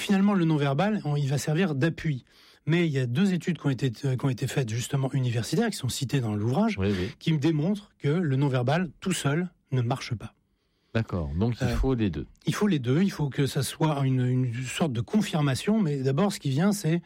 finalement, le non-verbal, il va servir d'appui. Mais il y a 2 études qui ont été faites justement universitaires, qui sont citées dans l'ouvrage, qui me démontrent que le non-verbal tout seul ne marche pas. D'accord, donc il faut les deux. Il faut les deux, il faut que ça soit une sorte de confirmation, mais d'abord ce qui vient c'est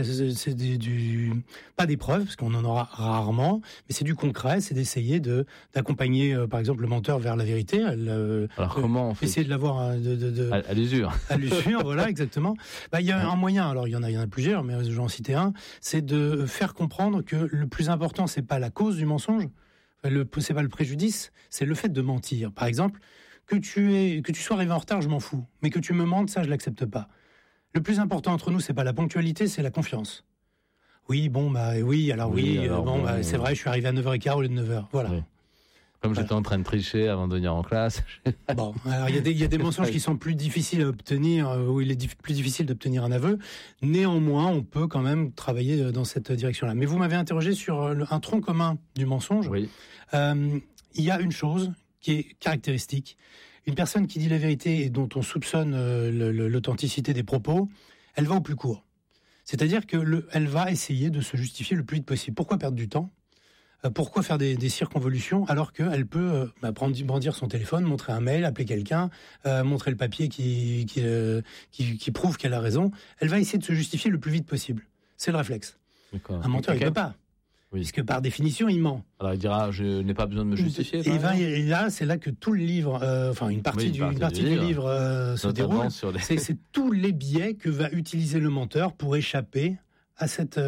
pas des preuves, parce qu'on en aura rarement, mais c'est du concret, c'est d'essayer d'accompagner par exemple le menteur vers la vérité. Alors comment on fait? Essayer de l'avoir à l'usure. À l'usure, voilà, exactement. Il y a un moyen, alors il y en a plusieurs, mais je vais en citer un, c'est de faire comprendre que le plus important c'est pas la cause du mensonge, c'est pas le préjudice, c'est le fait de mentir. Par exemple, que tu sois arrivé en retard, je m'en fous. Mais que tu me mentes, ça, je l'accepte pas. Le plus important entre nous, c'est pas la ponctualité, c'est la confiance. Oui, c'est vrai, je suis arrivé à 9h15 au lieu de 9h. Voilà. Oui. Comme j'étais en train de tricher avant de venir en classe. Bon, alors il y a des mensonges qui sont plus difficiles à obtenir, où il est plus difficile d'obtenir un aveu. Néanmoins, on peut quand même travailler dans cette direction-là. Mais vous m'avez interrogé sur un tronc commun du mensonge. Oui. Il y a une chose qui est caractéristique. Une personne qui dit la vérité et dont on soupçonne l'authenticité des propos, elle va au plus court. C'est-à-dire que elle va essayer de se justifier le plus vite possible. Pourquoi perdre du temps ? Pourquoi faire des circonvolutions alors qu'elle peut brandir son téléphone, montrer un mail, appeler quelqu'un, montrer le papier qui prouve qu'elle a raison. Elle va essayer de se justifier le plus vite possible. C'est le réflexe. D'accord. Un menteur, il ne peut pas. Oui. Puisque par définition, il ment. Alors il dira, je n'ai pas besoin de me justifier. Et là, c'est là que tout le livre, une partie du livre se déroule. C'est tous les biais que va utiliser le menteur pour échapper à cette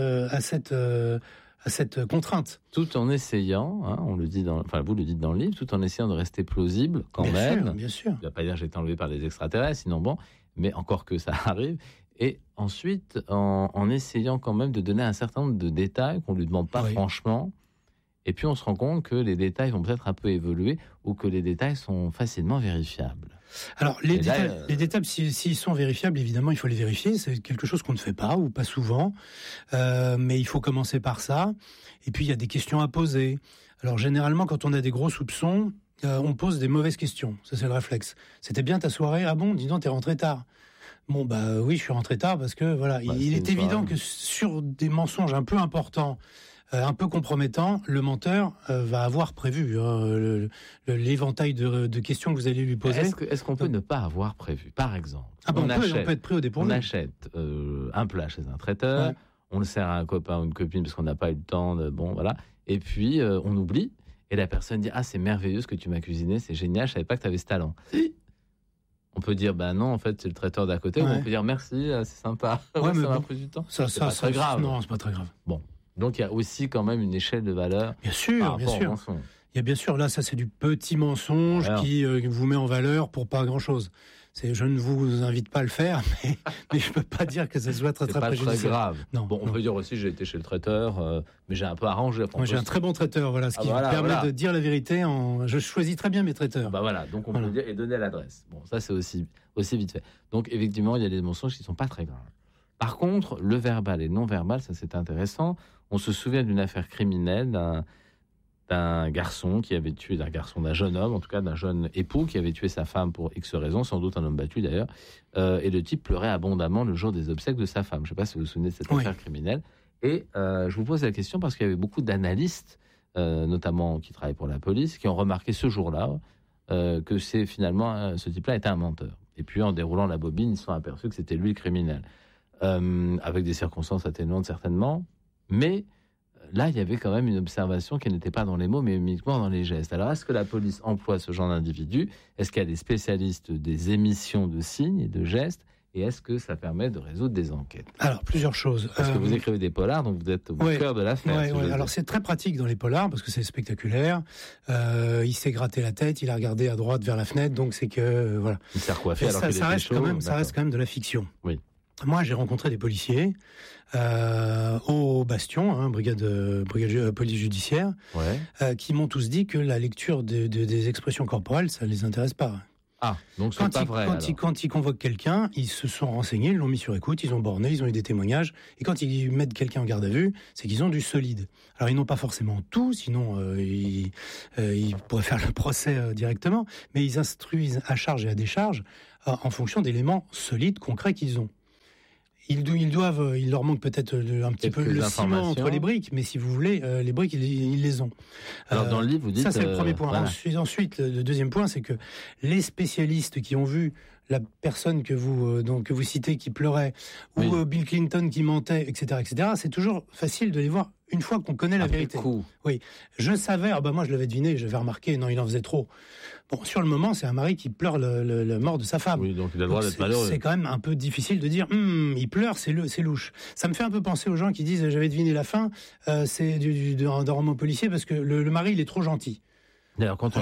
contrainte. Tout en essayant, on le dit vous le dites dans le livre, tout en essayant de rester plausible quand même. Bien sûr. Il ne va pas dire j'ai été enlevé par des extraterrestres, sinon bon, mais encore que ça arrive. Et ensuite, en essayant quand même de donner un certain nombre de détails qu'on ne lui demande pas franchement. Et puis on se rend compte que les détails vont peut-être un peu évoluer ou que les détails sont facilement vérifiables. Alors les détails, s'ils sont vérifiables, évidemment, il faut les vérifier. C'est quelque chose qu'on ne fait pas ou pas souvent, mais il faut commencer par ça. Et puis il y a des questions à poser. Alors généralement, quand on a des gros soupçons, on pose des mauvaises questions. Ça, c'est le réflexe. C'était bien ta soirée ? Ah bon, dis donc, t'es rentré tard. Bon, oui, je suis rentré tard parce que voilà, il est évident que sur des mensonges un peu importants, un peu compromettants, le menteur va avoir prévu l'éventail de questions que vous allez lui poser. Est-ce qu'on peut ne pas avoir prévu ? Par exemple, on peut être pris au dépourvu. On achète un plat chez un traiteur, on le sert à un copain ou une copine parce qu'on n'a pas eu le temps, et puis on oublie, et la personne dit « Ah, c'est merveilleux ce que tu m'as cuisiné, c'est génial, je savais pas que tu avais ce talent. » On peut dire, non, en fait, c'est le traiteur d'à côté. Ou on peut dire, merci, c'est sympa. Ça m'a pris du temps. C'est pas très grave. Non, c'est pas très grave. Bon. Donc, il y a aussi quand même une échelle de valeur. Bien sûr, bien sûr. Il y a bien sûr, là, ça, c'est du petit mensonge qui vous met en valeur pour pas grand-chose. Je ne vous invite pas à le faire, mais je peux pas dire que ça soit très préjudiciable. C'est pas très grave. Non. Bon, on peut dire aussi, j'ai été chez le traiteur, mais j'ai un peu arrangé. Moi, j'ai un très bon traiteur, ce qui me permet de dire la vérité. Je choisis très bien mes traiteurs. Donc on peut dire et donner l'adresse. Bon, ça c'est aussi vite fait. Donc effectivement, il y a des mensonges qui sont pas très graves. Par contre, le verbal et le non-verbal, ça c'est intéressant. On se souvient d'une affaire criminelle d'un garçon qui avait tué, d'un jeune homme, en tout cas d'un jeune époux qui avait tué sa femme pour X raisons, sans doute un homme battu d'ailleurs, et le type pleurait abondamment le jour des obsèques de sa femme. Je ne sais pas si vous vous souvenez de cette affaire criminelle. Et je vous pose la question parce qu'il y avait beaucoup d'analystes, notamment qui travaillent pour la police, qui ont remarqué ce jour-là que c'est finalement ce type-là était un menteur. Et puis en déroulant la bobine, ils se sont aperçus que c'était lui le criminel, avec des circonstances atténuantes certainement, mais là, il y avait quand même une observation qui n'était pas dans les mots, mais uniquement dans les gestes. Alors, est-ce que la police emploie ce genre d'individu ? Est-ce qu'il y a des spécialistes des émissions de signes et de gestes ? Et est-ce que ça permet de résoudre des enquêtes ? Alors, plusieurs choses. Parce que vous écrivez des polars, donc vous êtes au cœur de l'affaire. Alors, c'est très pratique dans les polars, parce que c'est spectaculaire. Il s'est gratté la tête, il a regardé à droite vers la fenêtre, donc c'est que, voilà. Il s'est recoiffé alors qu'il était chaud. Ça reste quand même de la fiction. Oui. Moi, j'ai rencontré des policiers au Bastion, brigade police judiciaire, qui m'ont tous dit que la lecture des expressions corporelles, ça les intéresse pas. Ah, donc c'est pas vrai. Quand ils convoquent quelqu'un, ils se sont renseignés, ils l'ont mis sur écoute, ils ont borné, ils ont eu des témoignages, et quand ils mettent quelqu'un en garde à vue, c'est qu'ils ont du solide. Alors ils n'ont pas forcément tout, sinon ils pourraient faire le procès directement, mais ils instruisent à charge et à décharge en fonction d'éléments solides, concrets qu'ils ont. Il leur manque peut-être un petit peu le ciment entre les briques, mais si vous voulez, les briques, ils les ont. Alors dans le livre, vous dites... Ça, c'est le premier point. Voilà. Ensuite, le deuxième point, c'est que les spécialistes qui ont vu la personne que vous citez qui pleurait, ou Bill Clinton qui mentait, etc., c'est toujours facile de les voir une fois qu'on connaît la vérité. Oui, je savais, moi je l'avais deviné, j'avais remarqué, non, il en faisait trop. Bon, sur le moment, c'est un mari qui pleure la mort de sa femme. Oui, donc il a le droit d'être malheureux. C'est quand même un peu difficile de dire, il pleure, c'est louche. Ça me fait un peu penser aux gens qui disent, j'avais deviné la fin, c'est d'un roman policier parce que le mari, il est trop gentil. D'ailleurs, quand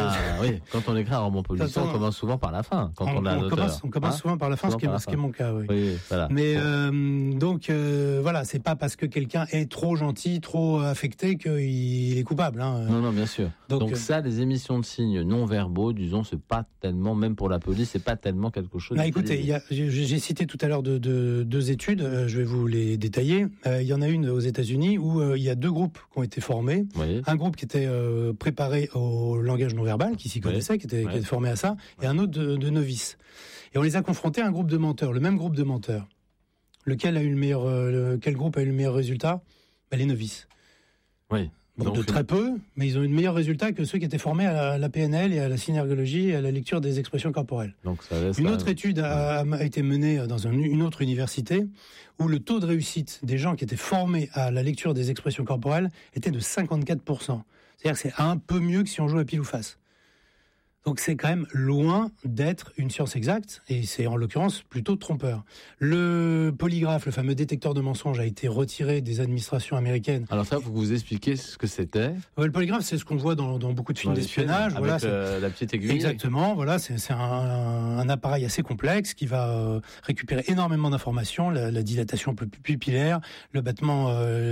on écrit un roman policier, on commence souvent par la fin. On commence souvent par la fin, ce qui est mon cas. Oui, voilà. Mais donc, voilà, c'est pas parce que quelqu'un est trop gentil, trop affecté qu'il est coupable. Non, bien sûr. Donc ça, les émissions de signes non-verbaux, disons, c'est pas tellement, même pour la police, c'est pas tellement quelque chose... Écoutez, j'ai cité tout à l'heure deux études, je vais vous les détailler. Il y en a une aux États-Unis où il y a 2 groupes qui ont été formés. Oui. Un groupe qui était préparé au langage non-verbal, qui s'y connaissait, qui était formé à ça, et un autre de novices. Et on les a confrontés à un groupe de menteurs, le même groupe de menteurs. Quel groupe a eu le meilleur résultat ? Les novices. Oui. Donc de très peu, mais ils ont eu de meilleurs résultats que ceux qui étaient formés à la PNL et à la synergologie et à la lecture des expressions corporelles. Donc ça laisse une autre étude a été menée dans une autre université où le taux de réussite des gens qui étaient formés à la lecture des expressions corporelles était de 54%. C'est-à-dire que c'est un peu mieux que si on joue à pile ou face. Donc c'est quand même loin d'être une science exacte, et c'est en l'occurrence plutôt trompeur. Le polygraphe, le fameux détecteur de mensonges, a été retiré des administrations américaines. Alors ça, vous expliquez ce que c'était ? Le polygraphe, c'est ce qu'on voit dans beaucoup de films d'espionnage. Avec la petite aiguille. Exactement, voilà, c'est un appareil assez complexe qui va récupérer énormément d'informations, la dilatation pupillaire, le battement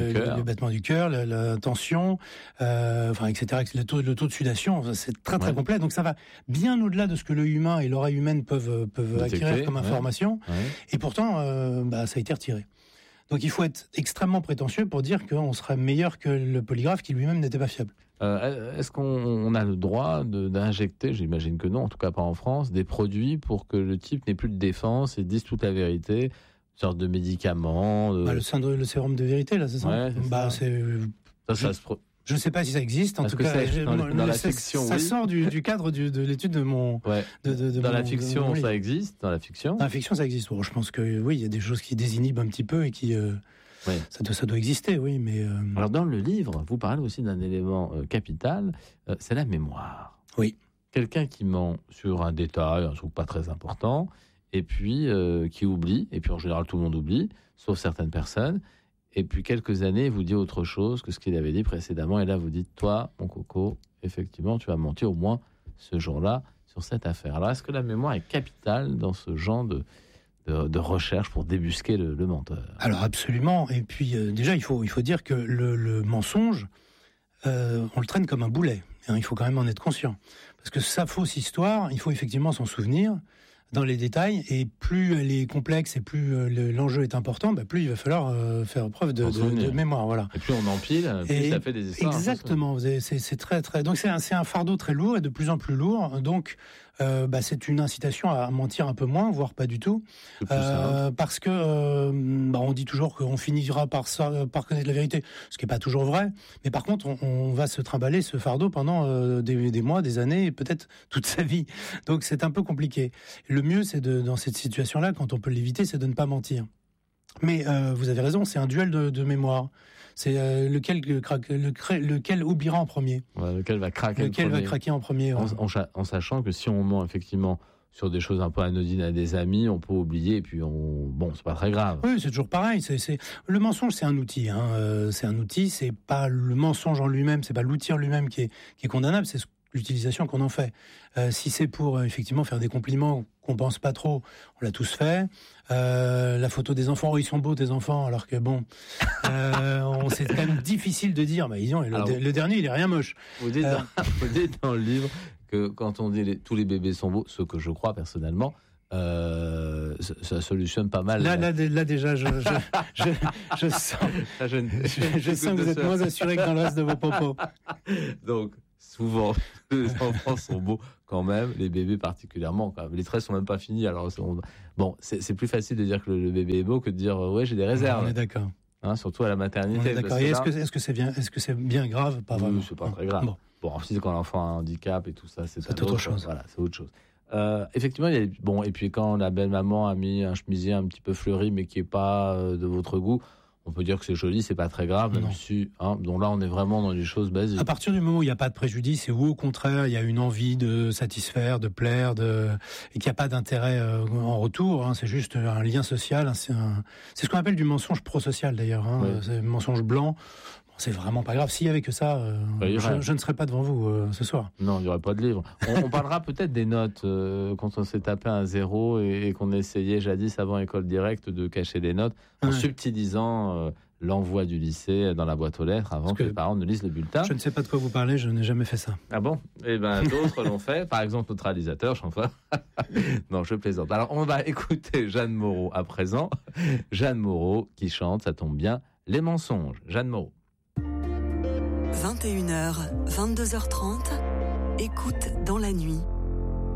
du cœur, la tension, etc., le taux de sudation, c'est très très complet, donc ça va bien au-delà de ce que l'œil humain et l'oreille humaine peuvent acquérir comme information. Ouais. Et pourtant, ça a été retiré. Donc il faut être extrêmement prétentieux pour dire qu'on serait meilleur que le polygraphe qui lui-même n'était pas fiable. Est-ce qu'on a le droit d'injecter, j'imagine que non, en tout cas pas en France, des produits pour que le type n'ait plus de défense et dise toute la vérité, une sorte de médicament le sérum de vérité, là, c'est ça, Je ne sais pas si ça existe, en tout cas. Dans la fiction, ça sort du cadre de l'étude de mon... Dans la fiction, ça existe. Dans la fiction, ça existe. Bon, je pense que oui, il y a des choses qui désinhibent un petit peu et qui... Ça doit exister, oui, mais... Alors, dans le livre, vous parlez aussi d'un élément capital, c'est la mémoire. Oui. Quelqu'un qui ment sur un détail, un truc pas très important, et puis qui oublie, et puis en général, tout le monde oublie, sauf certaines personnes. Et puis quelques années, il vous dit autre chose que ce qu'il avait dit précédemment. Et là, vous dites, toi, mon coco, effectivement, tu as menti au moins ce jour-là sur cette affaire. Alors, est-ce que la mémoire est capitale dans ce genre de recherche pour débusquer le menteur ? Alors, absolument. Et puis, déjà, il faut dire que le mensonge, on le traîne comme un boulet. Il faut quand même en être conscient. Parce que sa fausse histoire, il faut effectivement s'en souvenir dans les détails, et plus elle est complexe et plus l'enjeu est important, plus il va falloir faire preuve de mémoire. Voilà. Et plus on empile, plus ça fait des histoires. Exactement, c'est très très. Donc c'est un fardeau très lourd et de plus en plus lourd. Donc c'est une incitation à mentir un peu moins, voire pas du tout, parce que on dit toujours qu'on finira par connaître la vérité, ce qui est pas toujours vrai. Mais par contre, on va se trimballer ce fardeau pendant des mois, des années, et peut-être toute sa vie. Donc c'est un peu compliqué. Le mieux, c'est dans cette situation-là, quand on peut l'éviter, c'est de ne pas mentir. Mais vous avez raison, c'est un duel de mémoire. C'est lequel oubliera en premier. Lequel va craquer en premier. En sachant que si on ment effectivement sur des choses un peu anodines à des amis, on peut oublier et puis c'est pas très grave. Oui, c'est toujours pareil. Le mensonge, c'est un outil. C'est un outil, c'est pas le mensonge en lui-même, c'est pas l'outil en lui-même qui est condamnable, c'est l'utilisation qu'on en fait. Si c'est pour effectivement faire des compliments qu'on pense pas trop, on l'a tous fait. La photo des enfants, ils sont beaux tes enfants, alors que c'est quand même difficile de dire, le dernier il est rien moche. Vous dites dans le livre que quand on dit tous les bébés sont beaux, ce que je crois personnellement, ça solutionne pas mal. Là déjà, je sens que vous êtes moins assuré que dans le reste de vos propos. Donc, souvent, les enfants sont beaux quand même, les bébés particulièrement. Les traits sont même pas finis, alors Bon, c'est plus facile de dire que le bébé est beau que de dire ouais, j'ai des réserves. On est d'accord. Surtout à la maternité. On est d'accord. Et est-ce que c'est bien grave? Pas vraiment. Oui, c'est pas très grave. Bon, ensuite, quand l'enfant a un handicap et tout ça, c'est autre chose. Voilà, c'est autre chose. Effectivement, et puis quand la belle-maman a mis un chemisier un petit peu fleuri, mais qui n'est pas de votre goût, on peut dire que c'est joli, c'est pas très grave, même si, donc là, on est vraiment dans des choses basiques. À partir du moment où il n'y a pas de préjudice, et où au contraire, il y a une envie de satisfaire, de plaire, et qu'il n'y a pas d'intérêt en retour, c'est juste un lien social, c'est ce qu'on appelle du mensonge prosocial d'ailleurs, c'est un mensonge blanc. C'est vraiment pas grave. S'il y avait que ça, je ne serais pas devant vous ce soir. Non, il n'y aurait pas de livre. On parlera peut-être des notes quand on s'est tapé un 0 et qu'on essayait jadis avant École Directe de cacher des notes en subtilisant l'envoi du lycée dans la boîte aux lettres avant que les parents ne lisent le bulletin. Je ne sais pas de quoi vous parlez, je n'ai jamais fait ça. Ah bon? Eh bien, d'autres l'ont fait. Par exemple, notre réalisateur, Jean-François. Non, je plaisante. Alors, on va écouter Jeanne Moreau à présent. Jeanne Moreau qui chante, ça tombe bien, Les mensonges. Jeanne Moreau. 21h, 22h30, écoute dans la nuit,